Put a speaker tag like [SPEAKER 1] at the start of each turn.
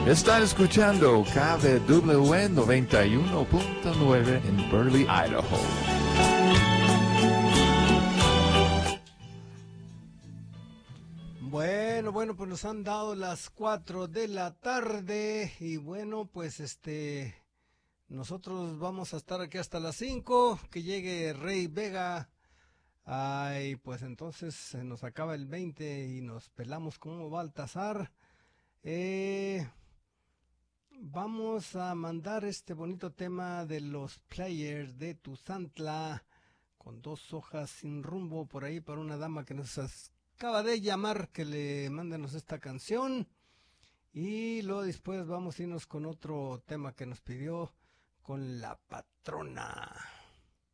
[SPEAKER 1] Están escuchando KBWN 91.9 en Burley, Idaho.
[SPEAKER 2] Bueno, pues nos han dado las 4 de la tarde y bueno, pues nosotros vamos a estar aquí hasta las 5, que llegue Rey Vega. Ay, pues entonces se nos acaba el 20 y nos pelamos como Baltasar. Vamos a mandar este bonito tema de los Players de Tuzantla con 2 hojas sin rumbo por ahí para una dama que nos acaba de llamar, que le mándenos esta canción. Y luego después vamos a irnos con otro tema que nos pidió con la patrona.